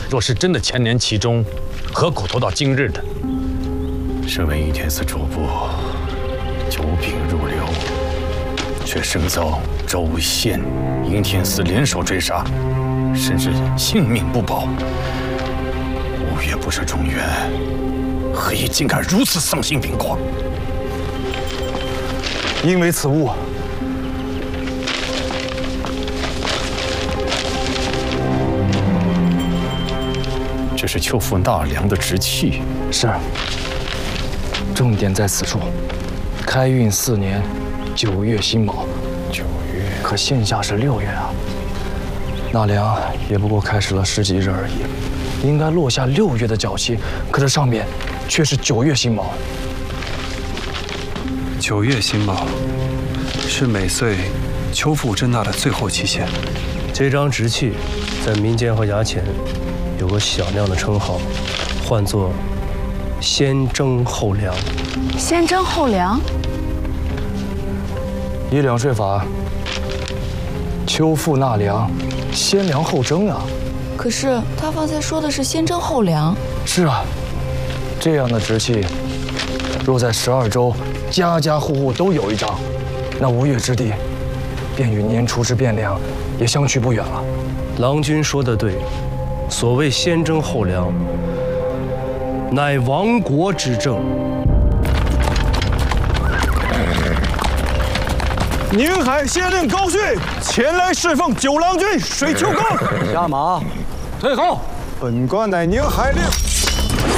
若是真的牵连其中，何苦拖到今日的？ 身为应天寺主簿，久秉入流，却生遭州县、应天寺联手追杀，甚至性命不保。吴越不是中原，何以竟敢如此丧心病狂？ 因为此物， 这是秋父纳凉的直器。 是。重点在此处。开运4年9月辛卯。 9月。 可现下是6月啊。纳凉也不过开始了10几日而已，应该落下6月的脚气，可这上面却是9月辛卯。 9月辛卯是每岁秋赋征纳的最后期限。 这张直器在民间和衙前有个响亮的称号，唤作“先征后凉”。 先征后凉？ 以两税法，秋赋纳凉，先凉后征啊。 可是他方才说的是先征后凉。 是啊，这样的直器，若在12州家家户户都有一张，那吴越之地，便与年初之汴梁也相去不远了。 郎君说得对，所谓先征后凉，乃亡国之政。 宁海县令高旭前来侍奉九郎君水秋宫。 下马， 退后。本官乃宁海令。